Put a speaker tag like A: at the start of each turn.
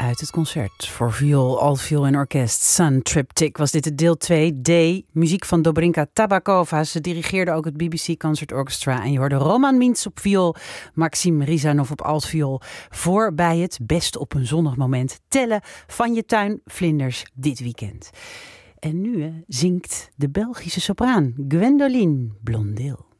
A: uit het concert voor viool, altviool en orkest. Sun Triptych was dit het deel 2, D. Muziek van Dobrinka Tabakova. Ze dirigeerde ook het BBC Concert Orchestra. En je hoorde Roman Mintz op viool, Maxim Rizanov op altviool. Bij het best op een zonnig moment tellen van je tuinvlinders dit weekend. En nu zingt de Belgische sopraan Gwendoline Blondeel.